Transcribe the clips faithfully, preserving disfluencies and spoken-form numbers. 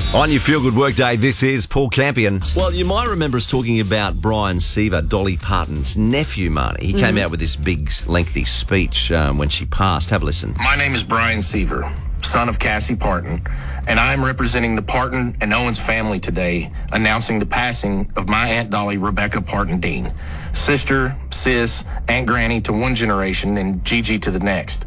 On your Feel Good Workday, this is Paul Campion. Well, you might remember us talking about Brian Seaver, Dolly Parton's nephew, Marnie. He mm. came out with this big, lengthy speech um, when she passed. Have a listen. My name is Brian Seaver, son of Cassie Parton, and I am representing the Parton and Owens family today, announcing the passing of my Aunt Dolly, Rebecca Parton Dean, sister, sis, Aunt Granny to one generation and Gigi to the next.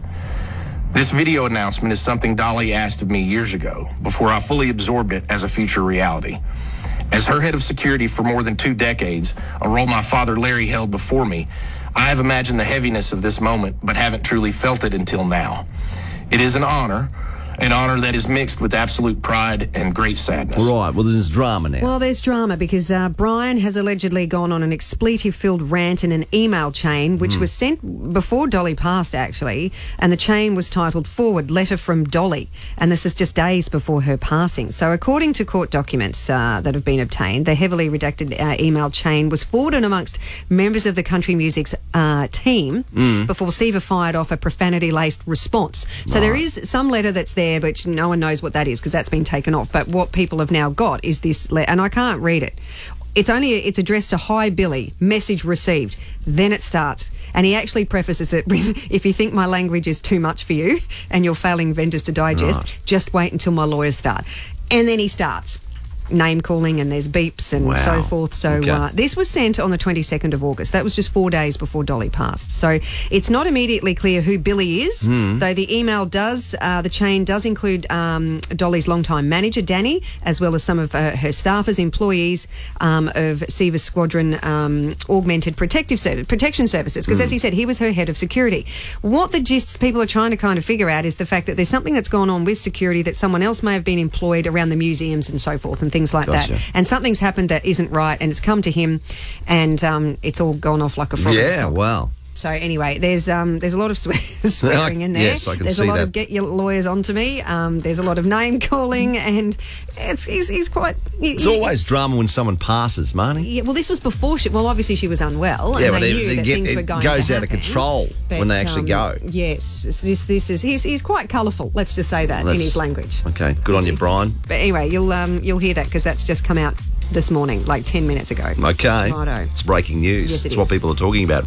This video announcement is something Dolly asked of me years ago, before I fully absorbed it as a future reality. As her head of security for more than two decades, a role my father Larry held before me, I have imagined the heaviness of this moment, but haven't truly felt it until now. It is an honor, an honor that is mixed with absolute pride and great sadness. Right, well, there's drama now. Well, there's drama because uh, Brian has allegedly gone on an expletive-filled rant in an email chain, which mm. was sent before Dolly passed, actually, and the chain was titled Forward, Letter from Dolly, and this is just days before her passing. So according to court documents uh, that have been obtained, the heavily redacted uh, email chain was forwarded amongst members of the country music's uh, team mm. before Seaver fired off a profanity-laced response. So right. there is some letter that's there, but no one knows what that is because that's been taken off. But what people have now got is this letter, and I can't read it. It's only it's addressed to Hi Billy, message received. Then it starts, and he actually prefaces it with, "If you think my language is too much for you and you're failing vendors to digest, right. just wait until my lawyers start." And then he starts name calling, and there's beeps and wow. so forth. So okay. uh, this was sent on the twenty-second of August. That was just four days before Dolly passed. So it's not immediately clear who Billy is, mm. though the email does, uh, the chain does include um, Dolly's longtime manager, Danny, as well as some of uh, her staffers, employees um, of Seaver's Squadron um, Augmented Protective Service, Protection Services, because mm. as he said, he was her head of security. What the gists people are trying to kind of figure out is the fact that there's something that's gone on with security, that someone else may have been employed around the museums and so forth and things Things like gotcha. that, and something's happened that isn't right, and it's come to him, and um, it's all gone off like a frog. Yeah, wow. So anyway, there's um, there's a lot of swear- swearing in there. Yes, I can there's see a lot that. of get your lawyers onto me. Um, there's a lot of name calling, and it's he's, he's quite. There's he, always drama when someone passes, Marnie. Yeah, well, this was before she. Well, obviously she was unwell, and yeah, they but knew it, that get, things it were going goes to out happen, of control but, when they actually um, go. Yes, this this is he's he's quite colourful. Let's just say that That's, in his language. Okay, good on you, Brian. But anyway, you'll um you'll hear that because that's just come out this morning, like ten minutes ago. Okay, Righto. It's breaking news. Yes, it it's is. what people are talking about.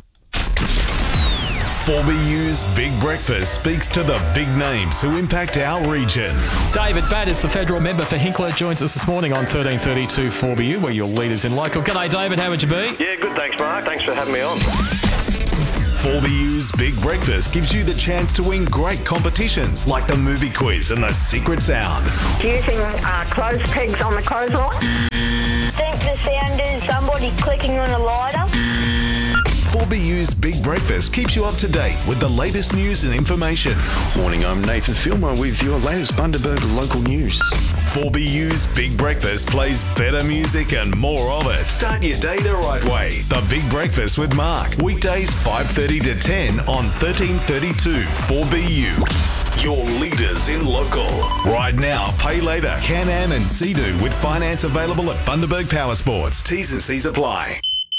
four B U's Big Breakfast speaks to the big names who impact our region. David Batters, the federal member for Hinkler, joins us this morning on thirteen thirty-two four B U, where your leaders in local. G'day, David. How would you be? Yeah, good. Thanks, Mark. Thanks for having me on. four B U's Big Breakfast gives you the chance to win great competitions like the movie quiz and the secret sound. Using uh, clothes pegs on the clothesline. Think the sound is somebody clicking on a lighter. four B U's Big Breakfast keeps you up to date with the latest news and information. Morning, I'm Nathan Filmer with your latest Bundaberg local news. four B U's Big Breakfast plays better music and more of it. Start your day the right way. The Big Breakfast with Mark. Weekdays five thirty to ten on thirteen thirty-two four B U. Your leaders in local. Right now, pay later. Can-Am and Sea-Doo with finance available at Bundaberg Power Sports. T's and C's apply.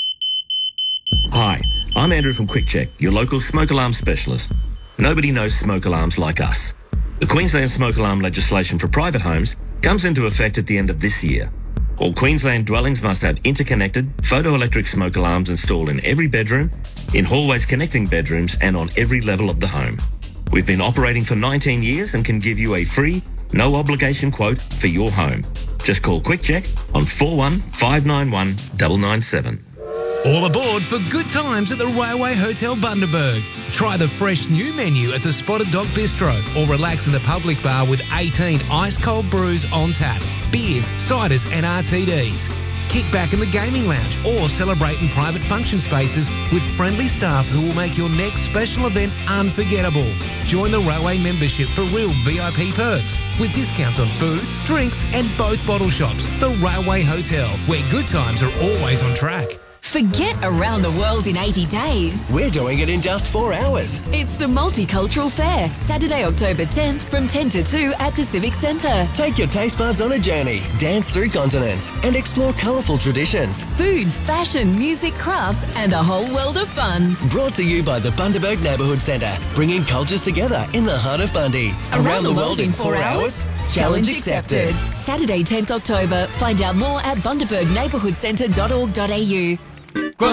Hi, I'm Andrew from Quick Check, your local smoke alarm specialist. Nobody knows smoke alarms like us. The Queensland smoke alarm legislation for private homes comes into effect at the end of this year. All Queensland dwellings must have interconnected photoelectric smoke alarms installed in every bedroom, in hallways connecting bedrooms, and on every level of the home. We've been operating for nineteen years and can give you a free, no obligation quote for your home. Just call Quick Check on four one five nine one nine nine seven. All aboard for good times at the Railway Hotel Bundaberg. Try the fresh new menu at the Spotted Dog Bistro or relax in the public bar with eighteen ice-cold brews on tap, beers, ciders and R T Ds. Kick back in the gaming lounge or celebrate in private function spaces with friendly staff who will make your next special event unforgettable. Join the Railway membership for real V I P perks with discounts on food, drinks and both bottle shops. The Railway Hotel, where good times are always on track. Forget around the world in eighty days. We're doing it in just four hours. It's the Multicultural Fair, Saturday, October tenth from ten to two at the Civic Centre. Take your taste buds on a journey, dance through continents, and explore colourful traditions. Food, fashion, music, crafts, and a whole world of fun. Brought to you by the Bundaberg Neighbourhood Centre, bringing cultures together in the heart of Bundy. Around, around the, the world in four hours? Challenge accepted. Saturday, tenth October. Find out more at bundaberg neighbourhood centre dot org dot a u.